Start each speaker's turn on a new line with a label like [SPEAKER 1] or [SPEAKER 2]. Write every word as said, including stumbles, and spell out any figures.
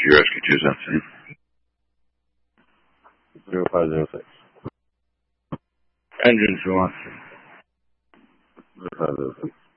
[SPEAKER 1] Rescue Rescue two seventeen.
[SPEAKER 2] zero five zero six.
[SPEAKER 1] Engine two one.
[SPEAKER 2] zero five zero six.